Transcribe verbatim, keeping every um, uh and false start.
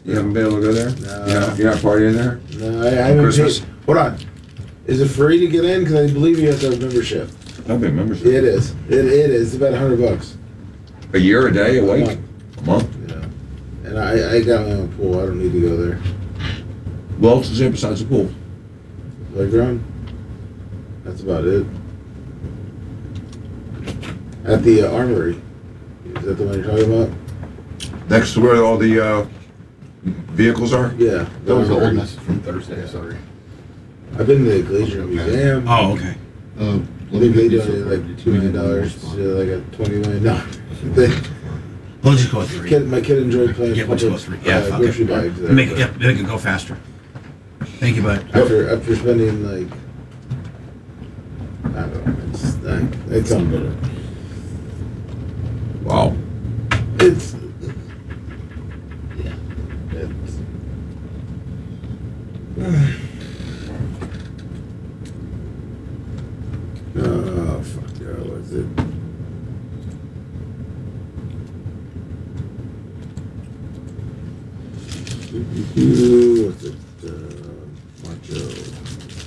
You haven't been able to go there? No. You're not, you're not partying there? No, I, I haven't Christmas? paid. Hold on. Is it free to get in? Because I believe you have to have membership. I've been membership. It is. It, it is. It's about a hundred bucks. A year, a day, a A week? month. A month? Yeah. And I, I got my own pool. I don't need to go there. What else is there besides the pool? Playground. That's about it. At the uh, armory. Is that the one you're talking about? Next to where all the uh, vehicles are? Yeah. That was the armory. old message from Thursday, Yeah. sorry. I've been to the Glacier Museum. Oh, okay. Uh, I think they donated like two million dollars to like a twenty million dollar thing. We'll just go with three. Kid, my kid enjoyed playing Yeah, we'll just go with public, three. Yeah, uh, fuck grocery it. bags. There, Make it, but yep, make it go faster. Thank you, bud. after after spending like I don't know, it's like, it's unbelievable. Wow. It's yeah, it's. Oh fuck! Yeah, what is it? What's it? Uh, Macho.